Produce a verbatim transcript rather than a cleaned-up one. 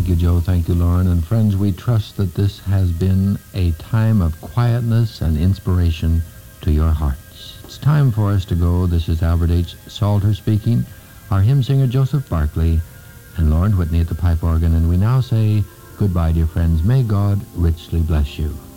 you, Joe. Thank you, Lauren. And friends, we trust that this has been a time of quietness and inspiration to your hearts. It's time for us to go. This is Albert H. Salter speaking, our hymn singer Joseph Barkley, and Lauren Whitney at the pipe organ. And we now say goodbye, dear friends. May God richly bless you.